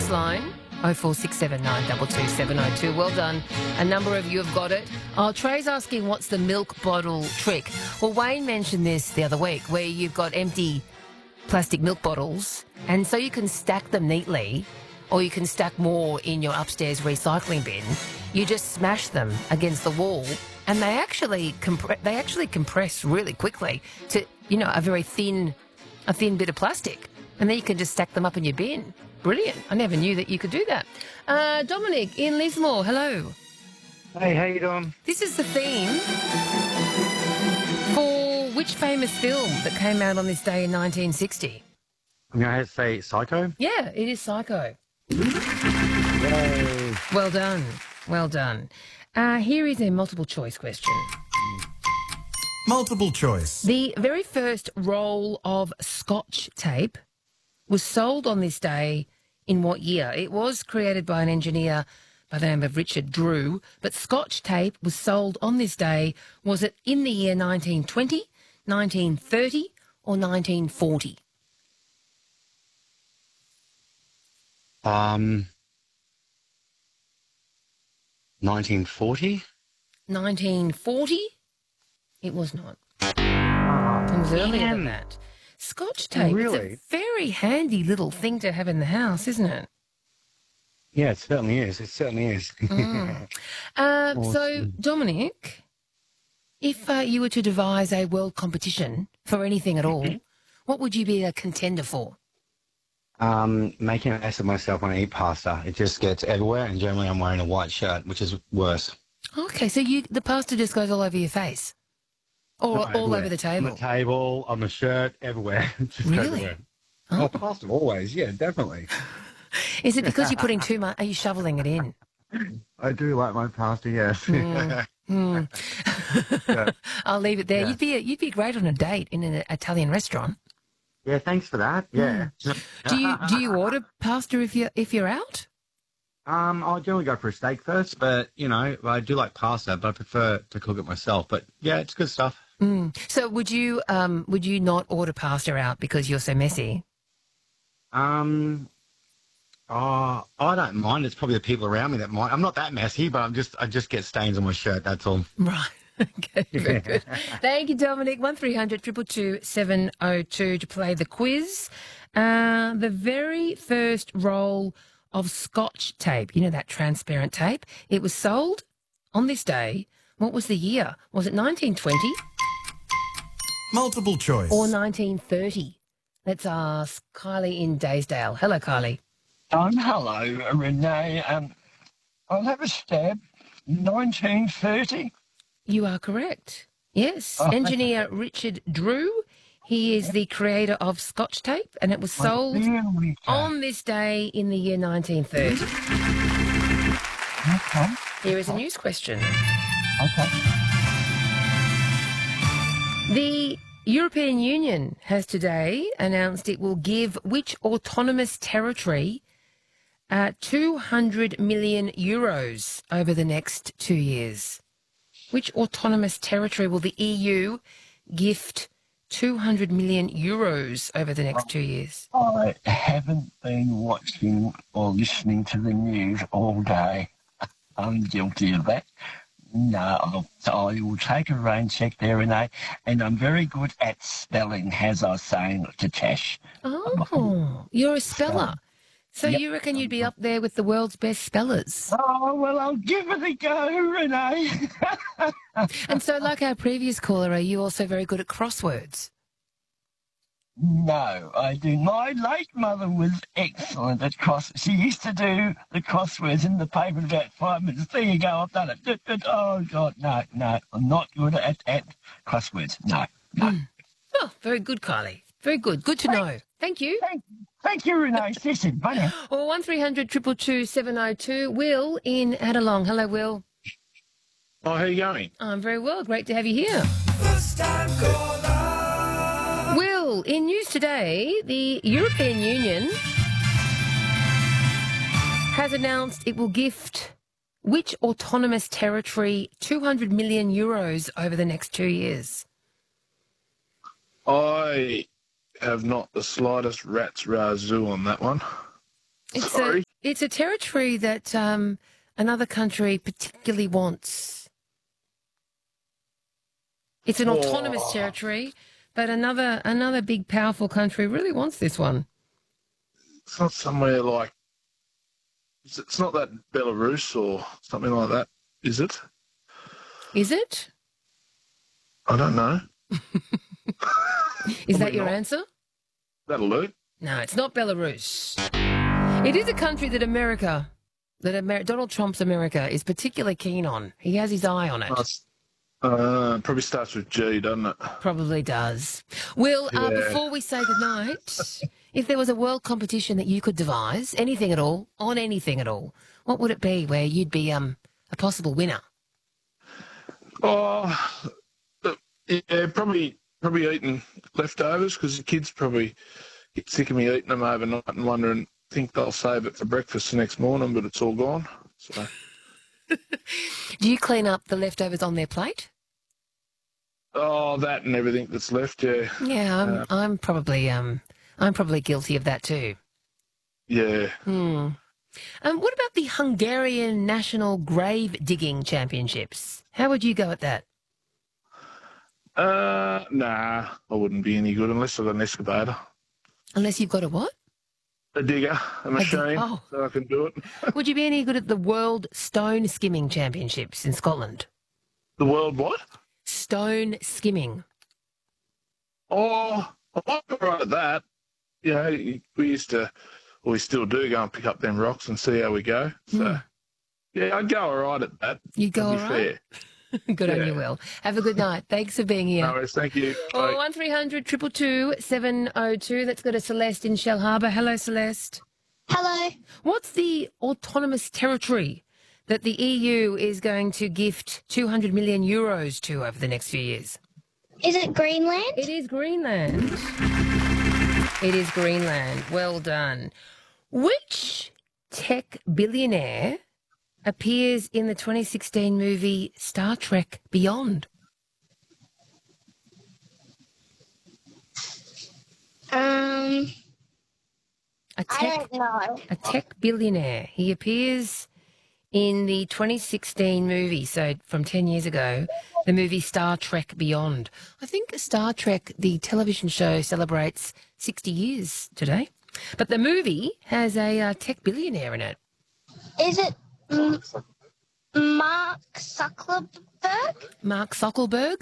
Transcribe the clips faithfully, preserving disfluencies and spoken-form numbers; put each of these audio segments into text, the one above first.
text line, oh four six seven nine two two seven oh two. Well done. A number of you have got it. Oh, Trey's asking what's the milk bottle trick. Well, Wayne mentioned this the other week, where you've got empty plastic milk bottles, and so you can stack them neatly, or you can stack more in your upstairs recycling bin. You just smash them against the wall, and they actually compre- they actually compress really quickly to, you know, a very thin, a thin bit of plastic, and then you can just stack them up in your bin. Brilliant! I never knew that you could do that. Uh, Dominic in Lismore, hello. Hey, how you doing? This is the theme for which famous film that came out on this day in nineteen sixty? I'm going to say Psycho. Yeah, it is Psycho. Yay. Well done. Well done. Uh, here is a multiple choice question. Multiple choice. The very first roll of Scotch tape was sold on this day in what year? It was created by an engineer by the name of Richard Drew, but Scotch tape was sold on this day. Was it in the year nineteen twenty, nineteen thirty or nineteen forty? Um, nineteen forty? nineteen forty? It was not. It was earlier damn. than that. Scotch tape, Really? it's a very handy little thing to have in the house, isn't it? Yeah, it certainly is. It certainly is. Mm. Uh, So, Awesome. Dominic, if uh, you were to devise a world competition for anything at all, what would you be a contender for? um, making an ass of myself when I eat pasta. It just gets everywhere, and generally I'm wearing a white shirt, which is worse. Okay, so you the pasta just goes all over your face? Or No, all everywhere. over the On table? the table, on the shirt, everywhere. just Really? everywhere. Oh. Oh, pasta, always. Yeah, definitely. Is it because you're putting too much? Are you shoveling it in? I do like my pasta, yes. Mm. Mm. Yeah. I'll leave it there. Yeah. You'd be a, you'd be great on a date in an Italian restaurant. Yeah, thanks for that. Yeah. Do you do you order pasta if you if you're out? Um, I'll generally go for a steak first, but, you know, I do like pasta, but I prefer to cook it myself. But, yeah, it's good stuff. Mm. So would you um would you not order pasta out because you're so messy? Um, oh, I don't mind. It's probably the people around me that might. I'm not that messy, but I'm just, I just get stains on my shirt, that's all. Right. Okay, very good. Thank you, Dominic. one three hundred two two two seven oh two to play the quiz. Uh, the very first roll of Scotch tape, you know, that transparent tape, it was sold on this day. What was the year? Was it nineteen twenty Multiple choice. or nineteen thirty? Let's ask Kylie in Daysdale. Hello, Kylie. Um, hello, Renee. Um, I'll have a stab. nineteen thirty. You are correct. Yes. Oh. Engineer Richard Drew. He is the creator of Scotch tape, and it was sold There we go. on this day in the year nineteen thirty. Okay. Here is a news question. Okay. The European Union has today announced it will give which autonomous territory uh, two hundred million euros over the next two years? Which autonomous territory will the E U gift two hundred million euros over the next two years? I haven't been watching or listening to the news all day. I'm guilty of that. No, I'll, I will take a rain check there, Renee, and I'm very good at spelling, as I was saying to Tash. Oh, you're a speller. So Yep. you reckon you'd be up there with the world's best spellers? Oh, well, I'll give it a go, Renee. And so, like our previous caller, are you also very good at crosswords? No, I do. My late mother was excellent at cross. She used to do the crosswords in the paper in about five minutes. There you go, I've done it. Oh, God, no, no. I'm not good at, at crosswords. No, no. Oh, very good, Kylie. Very good. Good to know. Thank you. Thank, thank you, Renee. Listen, bye now. Or one three hundred two two two seven oh two. Will in Adelong. Hello, Will. Oh, how are you going? I'm very well. Great to have you here. Will, in news today, the European Union has announced it will gift which autonomous territory two hundred million euros over the next two years? I have not the slightest rat's razoo on that one. It's Sorry. It's a territory that um, another country particularly wants. It's an autonomous Oh. territory, but another another big, powerful country really wants this one. It's not somewhere like. It's it's not that Belarus or something like that, is it? Is it? I don't know. Is that Probably your not. answer? That'll do. No, it's not Belarus. It is a country that America, that Amer- Donald Trump's America is particularly keen on. He has his eye on it. That's- Uh, probably starts with G, doesn't it? Probably does. Will, uh, Yeah. before we say goodnight, if there was a world competition that you could devise, anything at all, on anything at all, what would it be where you'd be um a possible winner? Oh, uh, yeah, probably probably eating leftovers because the kids probably get sick of me eating them overnight and wondering, think they'll save it for breakfast the next morning, but it's all gone. So. Do you clean up the leftovers on their plate? Oh, that and everything that's left, yeah. Yeah, I'm, Uh, I'm probably um I'm probably guilty of that too. Yeah. Hmm. Um, what about the Hungarian National Grave Digging Championships? How would you go at that? Uh, nah, I wouldn't be any good unless I've got an excavator. Unless you've got a what? A digger, a machine, oh. so I can do it. Would you be any good at the World Stone Skimming Championships in Scotland? The world what? Stone skimming. Oh, I might be right at that. You know, we used to, or we still do, go and pick up them rocks and see how we go. So, Mm. yeah, I'd go all right at that. You go to all be right? fair. Good on Yeah. you, Will. Have a good night. Thanks for being here. No worries, thank you. Oh, Bye. one three hundred two two two seven oh two. Let's go to Celeste in Shell Harbour. Hello, Celeste. Hello. What's the autonomous territory that the E U is going to gift two hundred million euros to over the next few years? Is it Greenland? It is Greenland. It is Greenland. Well done. Which tech billionaire appears in the twenty sixteen movie Star Trek Beyond? Um, A I tech, don't know. a tech billionaire. He appears in the twenty sixteen movie, so from ten years ago, the movie Star Trek Beyond. I think Star Trek, the television show, celebrates sixty years today. But the movie has a uh, tech billionaire in it. Is it M- Mark Zuckerberg? Mark Zuckerberg.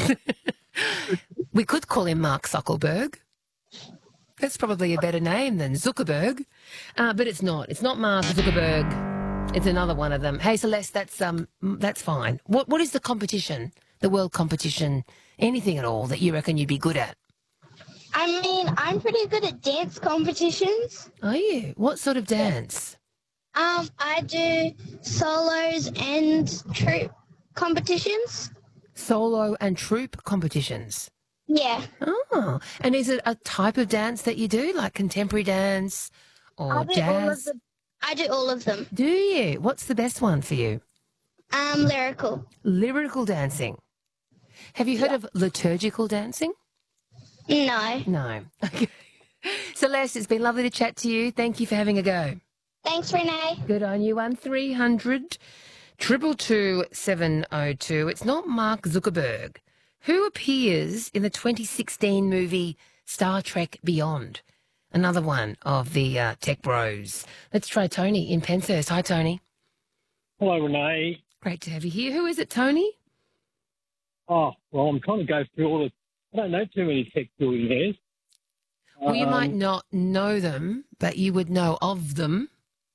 We could call him Mark Zuckerberg. That's probably a better name than Zuckerberg. Uh, but it's not. It's not Mark Zuckerberg. It's another one of them. Hey, Celeste, that's um, that's fine. What What is the competition, the world competition, anything at all that you reckon you'd be good at? I mean, I'm pretty good at dance competitions. Are you? What sort of dance? Um, I do solos and troop competitions. Solo and troupe competitions. Yeah, Oh, and is it a type of dance that you do, like contemporary dance or I do all of jazz? them. I do all of them. Do you? What's the best one for you? Um, lyrical. Lyrical dancing. Have you heard of liturgical dancing? No. No. Okay. Celeste, it's been lovely to chat to you. Thank you for having a go. Thanks, Renee. Good on you. One three hundred two two two seven oh two. It's not Mark Zuckerberg. Who appears in the twenty sixteen movie Star Trek Beyond? Another one of the uh, tech bros. Let's try Tony in Penshurst. Hi, Tony. Hello, Renee. Great to have you here. Who is it, Tony? Oh, well, I'm trying to go through all the. I don't know too many tech billionaires. Well, you might Um, not know them, but you would know of them.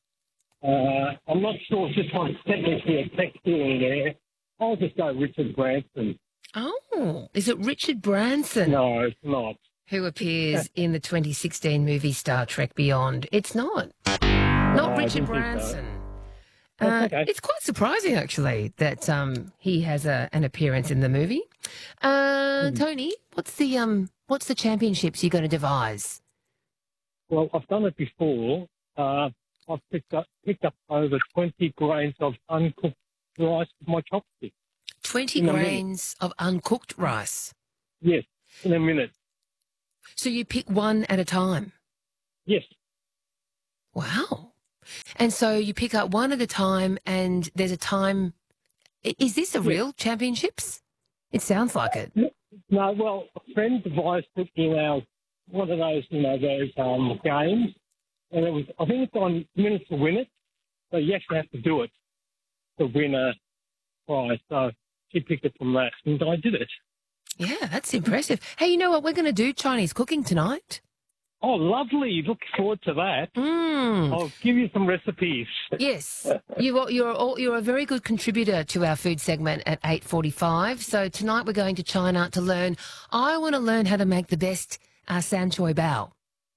Uh, I'm not sure if this one's technically a tech billionaire. I'll just go Richard Branson. Oh, is it Richard Branson? No, it's not. Who appears in the twenty sixteen movie Star Trek Beyond. It's not. Not No, I Richard didn't think so. Branson. Uh, That's okay. It's quite surprising, actually, that um, he has a, an appearance in the movie. Uh, Hmm. Tony, what's the um, what's the championships you're going to devise? Well, I've done it before. Uh, I've picked up picked up over twenty grains of uncooked rice with my chopstick. twenty In a minute. grains of uncooked rice. Yes, in a minute. So you pick one at a time. Yes. Wow. And so you pick up one at a time, and there's a time. I- Is this a real championships? It sounds like it. No, well, a friend of ours put in our one of those, you know, those um, games, and it was, I think it's on minutes to win it, so you actually have to do it to win a prize. So she picked it from that, and I did it. Yeah, that's impressive. Hey, you know what? We're going to do Chinese cooking tonight. Oh, lovely! Look forward to that. Mm. I'll give you some recipes. Yes, you are, you're all, you're a very good contributor to our food segment at eight forty-five. So tonight we're going to China to learn. I want to learn how to make the best uh, san choy bao.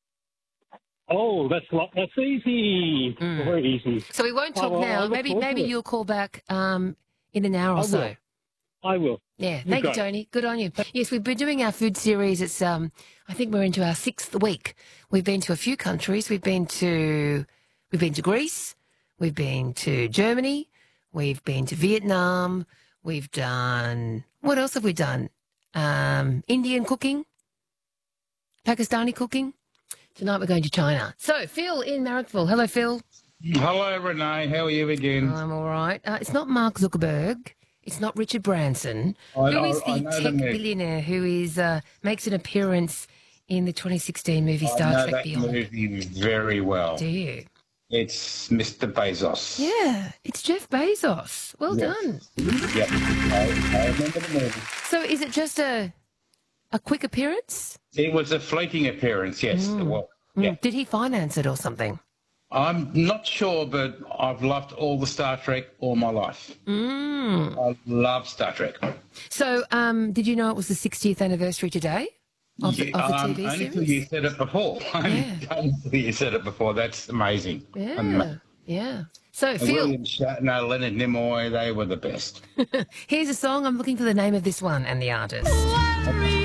Oh, that's lot. That's easy. Mm. Very easy. So we won't talk Oh, well, I now. look Maybe forward to maybe it. you'll call back um, in an hour or I so. will. I will. Yeah, You thank you, got it. Tony. Good on you. Yes, we've been doing our food series. It's um, I think we're into our sixth week. We've been to a few countries. We've been to, we've been to Greece. We've been to Germany. We've been to Vietnam. We've done, what else have we done? Um, Indian cooking, Pakistani cooking. Tonight we're going to China. So Phil in Marrickville. Hello, Phil. Hello, Renee. How are you again? I'm all right. Uh, it's not Mark Zuckerberg. It's not Richard Branson. I- Who is I- I the know tech the name. billionaire who is uh, makes an appearance in the twenty sixteen movie I Star know Trek that Beyond? movie very well. Do you? It's Mister Bezos. Yeah, it's Jeff Bezos. Well Yes. done. Yep. I, I remember the movie. So is it just a a quick appearance? It was a fleeting appearance, yes. Well, Mm, yeah. Did he finance it or something? I'm not sure, but I've loved all the Star Trek all my life. Mm. I love Star Trek. So um, did you know it was the sixtieth anniversary today of the, Yeah, of the um, T V only series? till you said it before. Only until you said it before. That's amazing. Yeah, Ama- yeah. So And Phil, William Shatner, Leonard Nimoy, they were the best. here's a song. I'm looking for the name of this one and the artist.